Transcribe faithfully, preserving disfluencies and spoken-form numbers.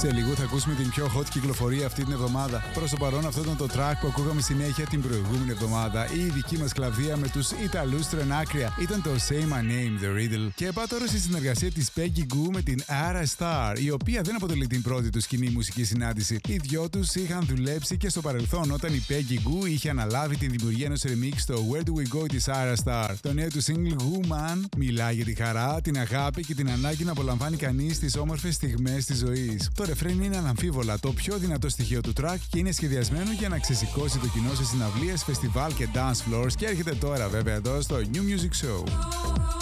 Σε λίγο θα ακούσουμε την πιο hot κυκλοφορία αυτή την εβδομάδα. Προς το παρόν, αυτό ήταν το track που ακούγαμε συνέχεια την προηγούμενη εβδομάδα. Η δική μας κλαβδία με τους Ιταλούς τρενάκρια ήταν το Say My Name, The Riddle. Και πάω τώρα στη συνεργασία της Peggy Gou με την Ara Star, η οποία δεν αποτελεί την πρώτη τους κοινή μουσική συνάντηση. Οι δυο τους είχαν δουλέψει και στο παρελθόν, όταν η Peggy Gou είχε αναλάβει την δημιουργία ενός remix στο Where Do We Go της Ara Star. Το νέο του single Woman μιλάει για τη χαρά, την αγάπη και την ανάγκη να απολαμβάνει κανείς τις όμορφες στιγμές της ζωής. Το ρεφρέν είναι αναμφίβολα το πιο δυνατό στοιχείο του track και είναι σχεδιασμένο για να ξεσηκώσει το κοινό σε συναυλίες, φεστιβάλ και dance floors και έρχεται τώρα βέβαια εδώ στο New Music Show.